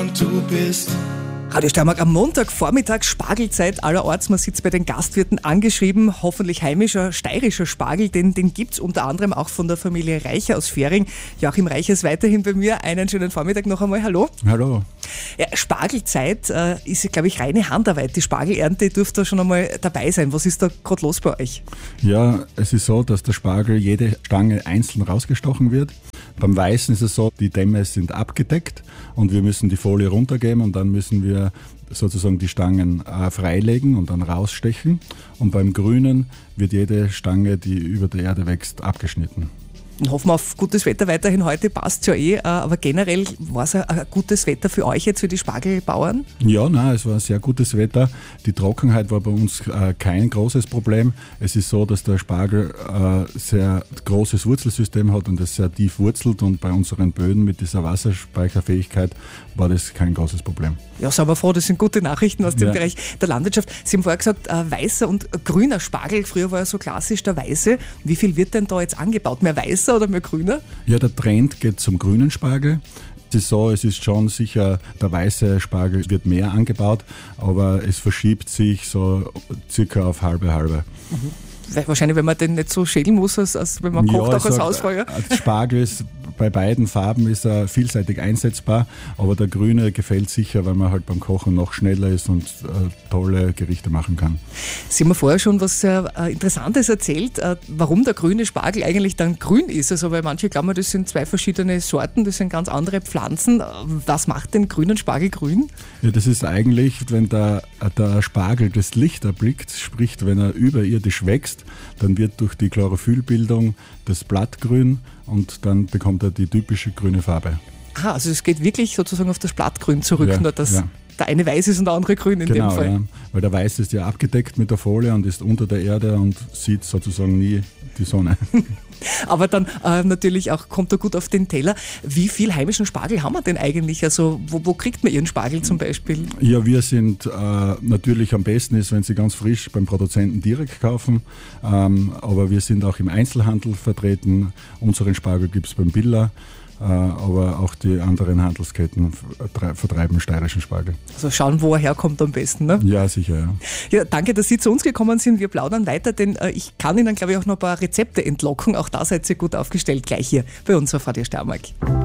und du bist. Radio Steiermark am Montagvormittag, Spargelzeit allerorts. Man sitzt bei den Gastwirten angeschrieben, hoffentlich heimischer steirischer Spargel, den gibt's unter anderem auch von der Familie Reicher aus Fähring. Joachim Reicher ist weiterhin bei mir. Einen schönen Vormittag noch einmal. Hallo. Hallo. Ja, Spargelzeit ist, glaube ich, reine Handarbeit. Die Spargelernte dürfte da schon einmal dabei sein. Was ist da gerade los bei euch? Ja, es ist so, dass der Spargel jede Stange einzeln rausgestochen wird. Beim Weißen ist es so, die Dämme sind abgedeckt und wir müssen die Folie runtergeben und dann müssen wir sozusagen die Stangen freilegen und dann rausstechen. Und beim Grünen wird jede Stange, die über der Erde wächst, abgeschnitten. Dann hoffen wir auf gutes Wetter weiterhin heute, passt ja aber generell war es ein gutes Wetter für euch jetzt, für die Spargelbauern? Ja, nein, es war ein sehr gutes Wetter. Die Trockenheit war bei uns kein großes Problem. Es ist so, dass der Spargel sehr großes Wurzelsystem hat und es sehr tief wurzelt und bei unseren Böden mit dieser Wasserspeicherfähigkeit war das kein großes Problem. Ja, sind wir froh, das sind gute Nachrichten aus dem Bereich der Landwirtschaft. Sie haben vorher gesagt, weißer und grüner Spargel, früher war ja so klassisch der weiße. Wie viel wird denn da jetzt angebaut? Mehr weißer oder mehr grüner? Ja, der Trend geht zum grünen Spargel. Es ist so, es ist schon sicher, der weiße Spargel wird mehr angebaut, aber es verschiebt sich so circa auf halbe. Mhm. Wahrscheinlich, wenn man den nicht so schälen muss, als wenn man kocht, auch als Hausfeuer. Spargel ist bei beiden Farben ist er vielseitig einsetzbar, aber der grüne gefällt sicher, weil man halt beim Kochen noch schneller ist und tolle Gerichte machen kann. Sie haben mir vorher schon was sehr Interessantes erzählt, warum der grüne Spargel eigentlich dann grün ist. Also, weil manche glauben, das sind zwei verschiedene Sorten, das sind ganz andere Pflanzen. Was macht den grünen Spargel grün? Ja, das ist eigentlich, wenn der Spargel das Licht erblickt, sprich, wenn er überirdisch wächst, dann wird durch die Chlorophyllbildung das Blatt grün und dann bekommt er die typische grüne Farbe. Aha, also es geht wirklich sozusagen auf das Blattgrün zurück, ja, nur dass der eine weiß ist und der andere grün in dem Fall. Ja, weil der Weiß ist ja abgedeckt mit der Folie und ist unter der Erde und sieht sozusagen nie die Sonne. Aber dann natürlich auch kommt er gut auf den Teller. Wie viel heimischen Spargel haben wir denn eigentlich? Also wo kriegt man Ihren Spargel zum Beispiel? Ja, wir sind natürlich am besten ist, wenn Sie ganz frisch beim Produzenten direkt kaufen. Aber wir sind auch im Einzelhandel vertreten. Unseren Spargel gibt es beim Billa. Aber auch die anderen Handelsketten vertreiben steirischen Spargel. Also schauen, wo er herkommt am besten, ne? Ja, sicher. Ja, danke, dass Sie zu uns gekommen sind. Wir plaudern weiter, denn ich kann Ihnen, glaube ich, auch noch ein paar Rezepte entlocken. Auch da seid ihr gut aufgestellt, gleich hier bei uns auf Radio Steiermark.